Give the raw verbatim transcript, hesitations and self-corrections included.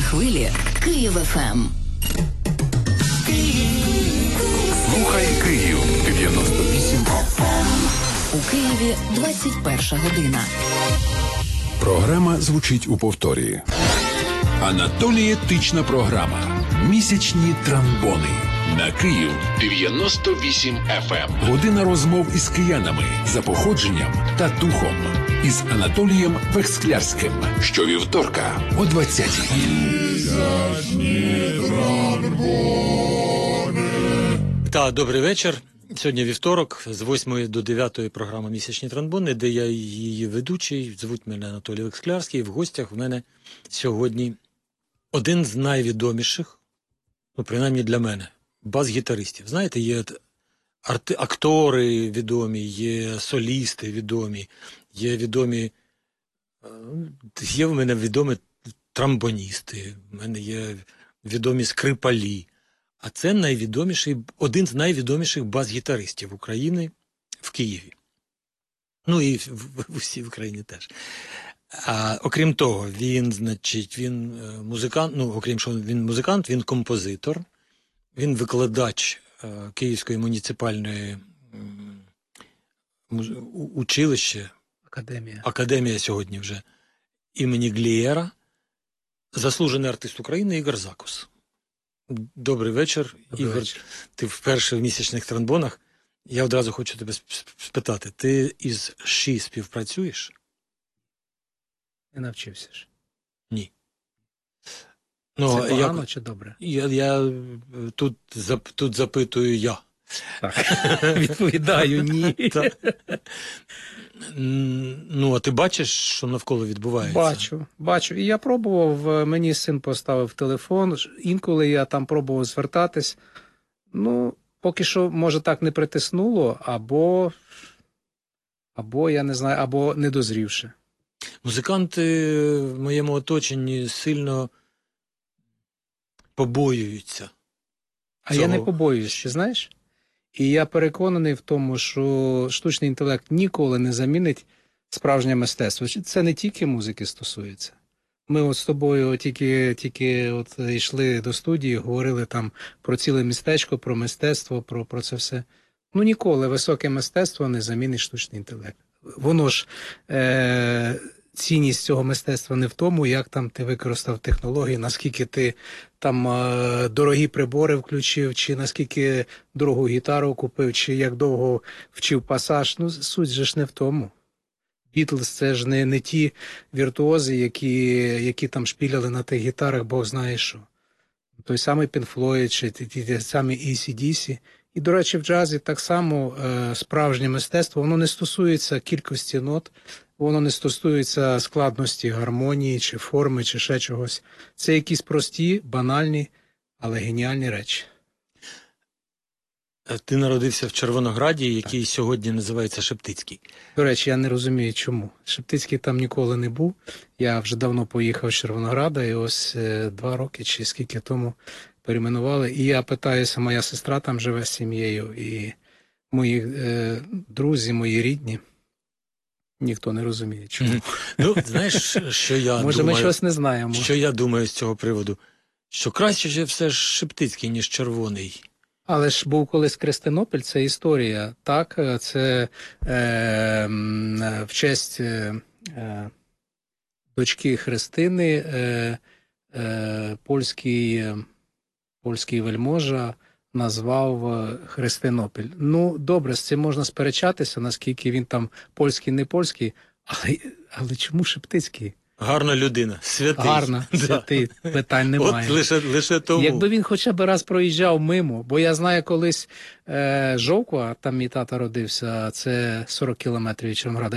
хвилі Київ еф ем. Слухай Київ дев'яносто вісім еф ем. У Києві двадцять перша година. Програма звучить у повторі. Анатолієтична програма. Місячні тромбони. На Київ дев'яносто вісім еф ем. Година розмов із киянами за походженням та духом. Із Анатолієм Вексклярським. Щовівторка о двадцятій. Та, добрий вечір. Сьогодні вівторок, з восьмої до дев'ятої програма «Місячні тромбони», де я її ведучий, звуть мене Анатолій Вексклярський, і в гостях в мене сьогодні один з найвідоміших, ну, принаймні для мене, бас-гітаристів. Знаєте, є арти- актори відомі, є солісти відомі, є відомі, є в мене відомі тромбоністи, в мене є відомі скрипалі. А це найвідоміший, один з найвідоміших бас-гітаристів України в Києві. Ну і в, в, в усій Україні теж. А, окрім того, він, значить, він музикант, ну, окрім що він музикант, він композитор, він викладач е, Київської муніципальної муз... училище, Академія. Академія сьогодні вже, імені Глієра, заслужений артист України Ігор Закус. Добрий вечір, Добрий Ігор. вечір. Ти вперше в «Місячних тромбонах». Я одразу хочу тебе спитати. Ти із ШІ співпрацюєш? Не навчився ж. Ні. Це Ну, погано я, чи добре? я, я тут, зап, тут запитую я. Так. Відповідаю, ні. Ну, а ти бачиш, що навколо відбувається? Бачу, бачу. І я пробував, мені син поставив телефон, інколи я там пробував звертатись. Ну, поки що, може, так не притиснуло, або, або я не знаю, або не дозрівши. Музиканти в моєму оточенні сильно побоюються. А цього. я не побоююсь, ти знаєш? І я переконаний в тому, що штучний інтелект ніколи не замінить справжнє мистецтво. Це не тільки музики стосується. Ми от з тобою тільки, тільки от йшли до студії, говорили там про ціле містечко, про мистецтво, про, про це все. Ну ніколи високе мистецтво не замінить штучний інтелект. Воно ж, е- цінність цього мистецтва не в тому, як там ти використав технології, наскільки ти там е- дорогі прибори включив, чи наскільки дорогу гітару купив, чи як довго вчив пасаж. Ну, суть же ж не в тому. Бітлз – це ж не, не ті віртуози, які, які там шпіляли на тих гітарах, Бог знає що. Той самий Pink Floyd, чи ті, ті, ті самі ей сі ді сі. І, до речі, в джазі так само е, справжнє мистецтво, воно не стосується кількості нот, воно не стосується складності гармонії, чи форми, чи ще чогось. Це якісь прості, банальні, але геніальні речі. Ти народився в Червонограді, який так. сьогодні називається Шептицький. До речі, я не розумію, чому. Шептицький там ніколи не був. Я вже давно поїхав з Червонограда, і ось е, два роки чи скільки тому перейменували. І я питаюся, моя сестра там живе з сім'єю, і мої е, друзі, мої рідні. Ніхто не розуміє, чому. Mm-hmm. Ну, знаєш, що я Може, думаю... ми щось не знаємо. Що я думаю з цього приводу? Що краще все ж Шептицький, ніж Червоний. Але ж був колись Крестинопіль, це історія, так? Це е, в честь е, дочки Христини е, е, польський, польський вельможа назвав Христинопіль. Ну, добре, з цим можна сперечатися, наскільки він там польський, не польський, але, але чому Шептицький? Гарна людина, святий. Гарна, святий, питань немає. От лише, лише тому. Якби він хоча б раз проїжджав мимо, бо я знаю колись е, Жовква, там мій тато родився, це сорок кілометрів від Червонограда.